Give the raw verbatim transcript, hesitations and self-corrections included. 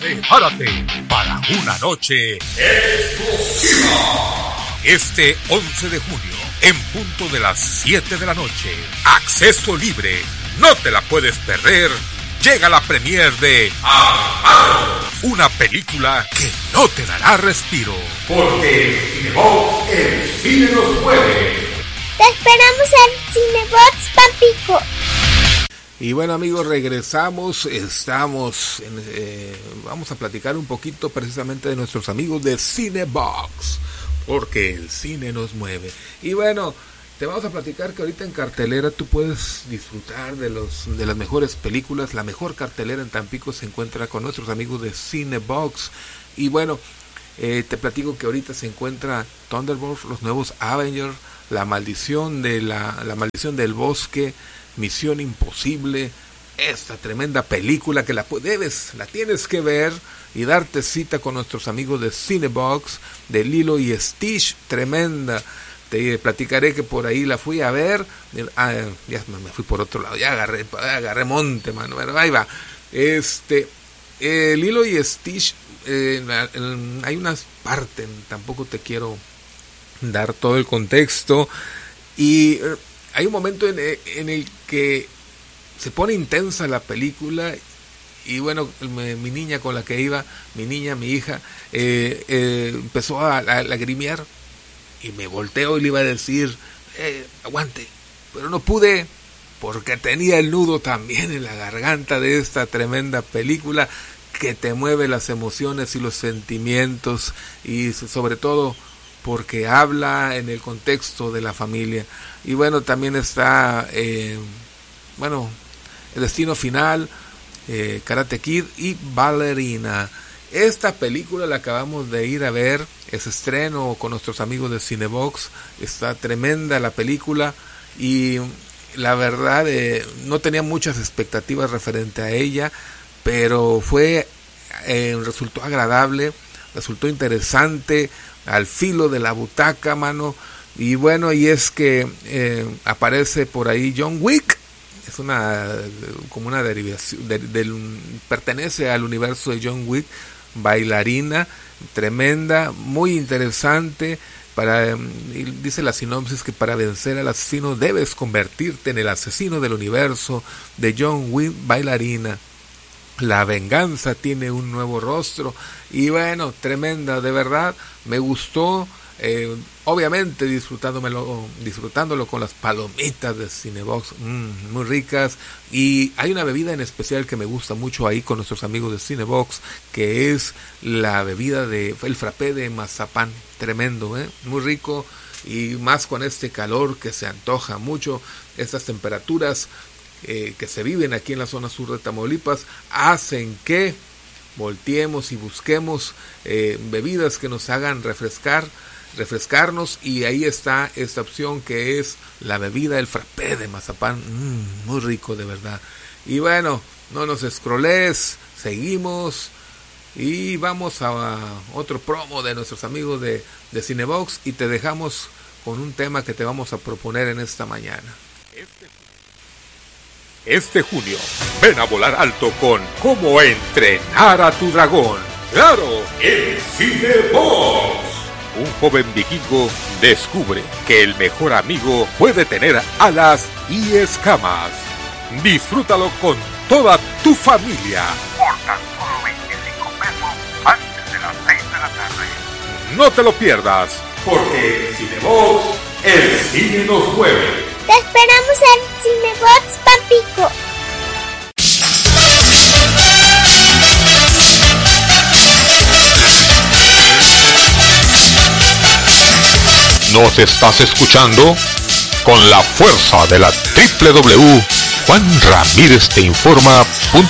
Prepárate para una noche explosiva. Este once de junio, en punto de las siete de la noche, acceso libre, no te la puedes perder. Llega la premier de Amparo, una película que no te dará respiro. Porque el Cinebox, el cine nos mueve. Te esperamos en Cinebox Tampico. Y bueno, amigos, regresamos, estamos, en, eh, vamos a platicar un poquito precisamente de nuestros amigos de Cinebox, porque el cine nos mueve. Y bueno, te vamos a platicar que ahorita en cartelera tú puedes disfrutar de los de las mejores películas. La mejor cartelera en Tampico se encuentra con nuestros amigos de Cinebox. Y bueno, eh, te platico que ahorita se encuentra Thunderbolts, los nuevos Avengers, La maldición de la, la maldición del bosque, Misión Imposible, esta tremenda película que la debes, la tienes que ver y darte cita con nuestros amigos de Cinebox, de Lilo y Stitch, tremenda. Te platicaré que por ahí la fui a ver, ah, ya me fui por otro lado, ya agarré, agarré monte, mano, pero ahí va. Este, eh, Lilo y Stitch, eh, hay unas partes, tampoco te quiero dar todo el contexto, y eh, hay un momento en, en el que se pone intensa la película. Y bueno, me, mi niña con la que iba, mi niña, mi hija, eh, eh, empezó a, a lagrimear. Y me volteo y le iba a decir, eh, aguante. Pero no pude, porque tenía el nudo también en la garganta de esta tremenda película que te mueve las emociones y los sentimientos. Y sobre todo porque habla en el contexto de la familia. Y bueno, también está, eh, bueno, El Destino Final, eh, Karate Kid y Ballerina. Esta película la acabamos de ir a ver, es estreno con nuestros amigos de Cinebox, está tremenda la película y la verdad eh, no tenía muchas expectativas referente a ella, pero fue, eh, resultó agradable, resultó interesante, al filo de la butaca, mano. Y bueno, y es que eh, aparece por ahí John Wick. Es una como una derivación de, de, pertenece al universo de John Wick. Bailarina tremenda, muy interesante. Para, dice la sinopsis que para vencer al asesino debes convertirte en el asesino del universo de John Wick. Bailarina, la venganza tiene un nuevo rostro. Y bueno, tremenda, de verdad, me gustó. Eh, obviamente disfrutándomelo, disfrutándolo con las palomitas de Cinebox, mmm, muy ricas. Y hay una bebida en especial que me gusta mucho ahí con nuestros amigos de Cinebox, que es la bebida de el frappé de mazapán, tremendo, ¿eh? Muy rico, y más con este calor que se antoja mucho. Estas temperaturas eh, que se viven aquí en la zona sur de Tamaulipas hacen que volteemos y busquemos eh, bebidas que nos hagan refrescar refrescarnos, y ahí está esta opción que es la bebida, el frappé de mazapán, mmm, muy rico de verdad. Y bueno, no nos escroles, seguimos y vamos a otro promo de nuestros amigos de, de Cinebox, y te dejamos con un tema que te vamos a proponer en esta mañana. Este, este junio, ven a volar alto con Cómo entrenar a tu dragón. ¡Claro! ¡El Cinebox! Un joven vikingo descubre que el mejor amigo puede tener alas y escamas. Disfrútalo con toda tu familia. Por tan solo veinticinco pesos antes de las seis de la tarde. No te lo pierdas, porque en Cinebox, el cine nos mueve. Te esperamos en Cinebox Tampico. Nos estás escuchando con la fuerza de la doble u doble u doble u punto juan ramírez te informa punto